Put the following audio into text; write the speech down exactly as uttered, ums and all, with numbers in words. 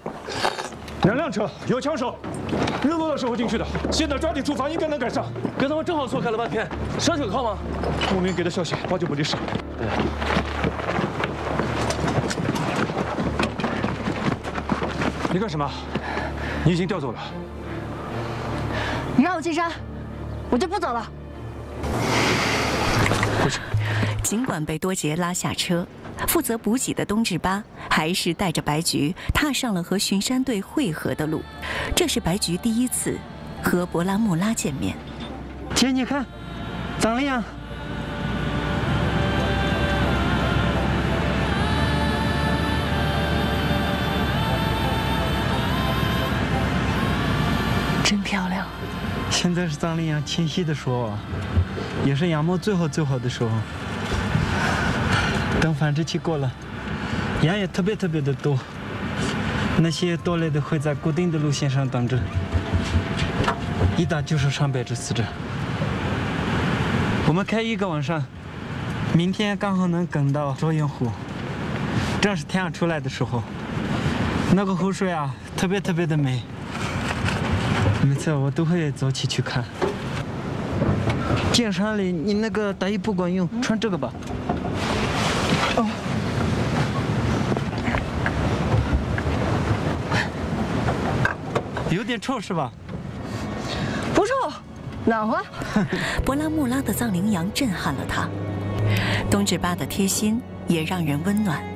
两辆车，有枪手，日落的时候进去的，现在抓紧出发，应该能赶上。 跟他们正好错开了半天，山可靠吗？ 牧民给的消息，八九不离十。 对。 你干什么？你已经调走了。 你让我进山，我就不走了。 回去。 尽管被多杰拉下车，负责补给的东志巴还是带着白菊踏上了和巡山队会合的路。这是白菊第一次和博拉穆拉见面。 姐，你看，藏羚羊。 真漂亮。 现在是藏羚羊迁徙的时候，也是羊毛最好最好的时候。等繁殖期过了，羊也特别特别的多。那些多类的会在固定的路线上等着，一打就是上百只死者。我们开一个晚上，明天刚好能赶到卓云湖，正是太阳出来的时候。那个湖水啊，特别特别的美。每次我都会早起去看。进山里，你那个大衣不管用，穿这个吧。哦。有点臭是吧？ 不臭，暖和。 博拉穆拉的藏羚羊震撼了他，东志巴的贴心也让人温暖。